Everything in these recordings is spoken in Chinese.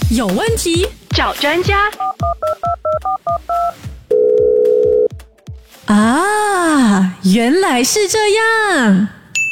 有问题找专家。 啊，原来是这样。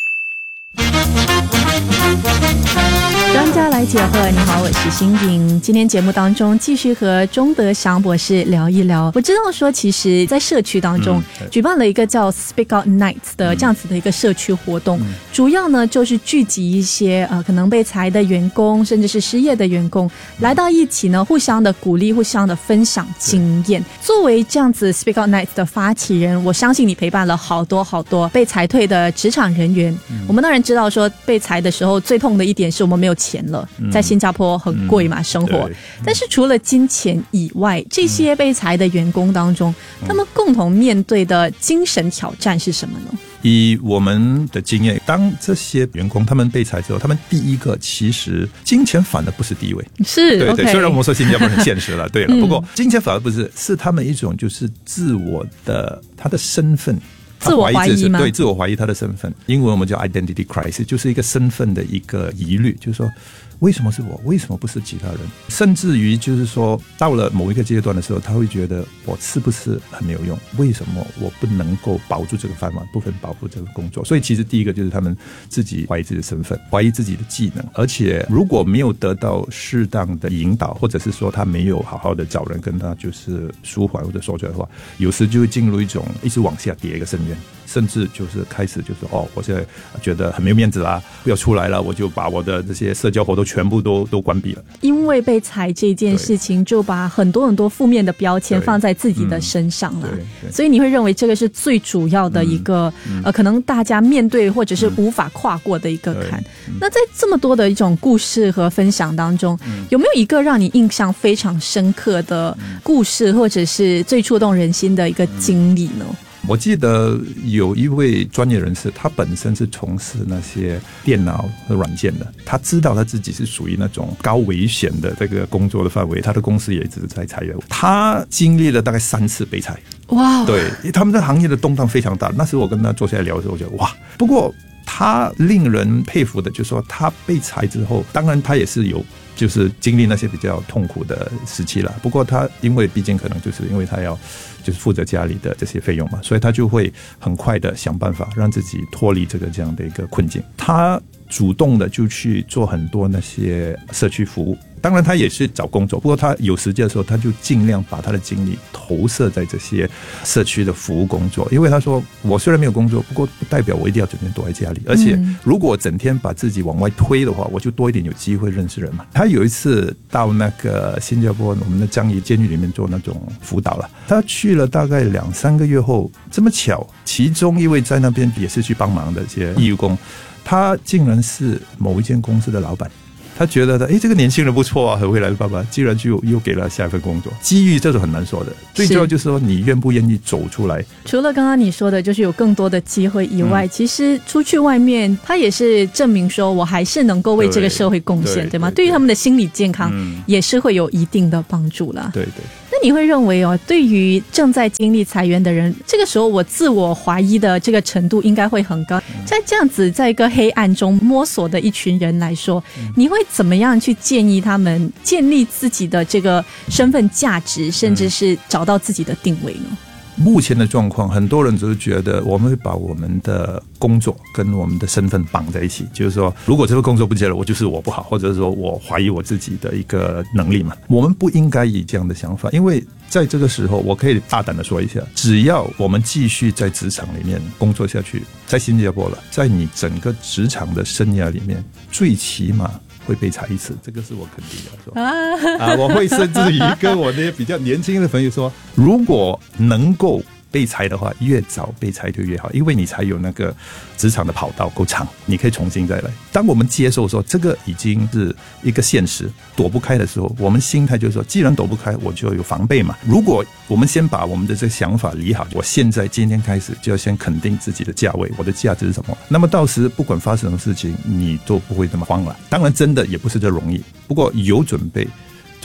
专家来解惑，你好，我是心颖。今天节目当中继续和钟德祥博士聊一聊。我知道说，其实在社区当中举办了一个叫 Speak Out Nights 的这样子的一个社区活动，主要呢就是聚集一些可能被裁的员工，甚至是失业的员工来到一起呢，互相的鼓励，互相的分享经验。作为这样子 Speak Out Nights 的发起人，我相信你陪伴了好多被裁退的职场人员。我们当然知道说，被裁的时候最痛的一点是我们没有钱了，在新加坡很贵嘛，生活。但是除了金钱以外，这些被裁的员工当中，他们共同面对的精神挑战是什么呢？ 以我们的经验，当这些员工他们被裁之后，他们第一个其实金钱反而不是第一位， 是对对。 okay 虽然我们说新加坡很现实了，对了，不过金钱反而不是，是他们一种就是自我的他的身份。 自我怀疑吗？ 对，自我怀疑他的身份。英文我们叫 identity crisis， 就是一个身份的一个疑虑，就是说为什么是我，为什么不是其他人？甚至于就是说到了某一个阶段的时候，他会觉得我是不是很没有用？为什么我不能够保住这个饭碗，不能保住这个工作？所以其实第一个就是他们自己怀疑自己的身份，怀疑自己的技能，而且如果没有得到适当的引导，或者是说他没有好好的找人跟他就是舒缓或者说出来的话，有时就会进入一种一直往下跌一个深渊。甚至就是开始就是我现在觉得很没有面子啦，不要出来了，我就把我的这些社交活动全部都关闭了。因为被裁这件事情，就把很多负面的标签放在自己的身上了。所以你会认为这个是最主要的一个可能大家面对或者是无法跨过的一个坎。那在这么多的一种故事和分享当中，有没有一个让你印象非常深刻的故事，或者是最触动人心的一个经历呢？ 我记得有一位专业人士，他本身是从事那些电脑和软件的，他知道他自己是属于那种高危险的这个工作的范围，他的公司也一直在裁员，他经历了大概3次被裁。哇，对，他们的行业的动荡非常大。那时候我跟他坐下来聊的时候，我觉得哇，不过他令人佩服的就是说，他被裁之后，当然他也是有就是经历那些比较痛苦的时期了。不过他因为毕竟可能就是因为他要就是负责家里的这些费用嘛，所以他就会很快的想办法让自己脱离这样的一个困境。他主动的就去做很多那些社区服务。当然他也是找工作，不过他有时间的时候，他就尽量把他的精力投射在这些社区的服务工作。因为他说，我虽然没有工作，不过不代表我一定要整天躲在家里，而且如果我整天把自己往外推的话，我就多一点有机会认识人嘛。他有一次到那个新加坡我们的樟宜监狱里面做那种辅导了，他去了大概2-3个月后，这么巧，其中一位在那边也是去帮忙的一些义务工，他竟然是某一间公司的老板。他觉得这个年轻人不错啊，很未来的爸爸，竟然就又给了下一份工作。机遇这种很难说的，最重要就是说你愿不愿意走出来。 除了刚刚你说的就是有更多的机会以外，其实出去外面他也是证明说我还是能够为这个社会贡献， 对吗？对于他们的心理健康也是会有一定的帮助啦。 对。 那你会认为对于正在经历裁员的人，这个时候我自我怀疑的这个程度应该会很高。在这样子在一个黑暗中摸索的一群人来说，你会怎么样去建议他们建立自己的这个身份价值，甚至是找到自己的定位呢？ 目前的状况，很多人只是觉得我们会把我们的工作跟我们的身份绑在一起，就是说如果这个工作不接了，我就是我不好，或者是说我怀疑我自己的一个能力嘛。我们不应该以这样的想法，因为在这个时候我可以大胆的说一下，只要我们继续在职场里面工作下去，在新加坡了，在你整个职场的生涯里面，最起码会被裁一次，这个是我肯定的。我会甚至于跟我那些比较年轻的朋友说，如果能够被裁的话，越早被裁就越好，因为你才有那个职场的跑道够长，你可以重新再来。当我们接受说这个已经是一个现实，躲不开的时候，我们心态就是说，既然躲不开，我就有防备嘛。如果我们先把我们的这个想法理好，我现在今天开始就要先肯定自己的价位，我的价值是什么，那么到时不管发生什么事情，你都不会这么慌了。当然真的也不是这容易，不过有准备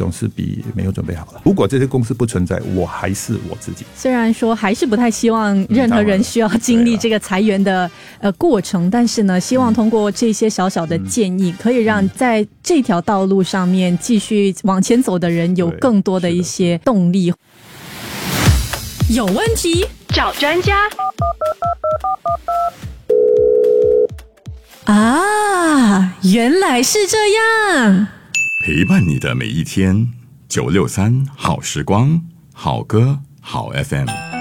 总是比没有准备好了。如果这些公司不存在，我还是我自己。 虽然说还是不太希望任何人需要经历这个裁员的过程，但是呢，希望通过这些小小的建议，可以让在这条道路上面继续往前走的人有更多的一些动力。有问题找专家啊，原来是这样。 陪伴你的每一天，963好时光，好歌好 FM。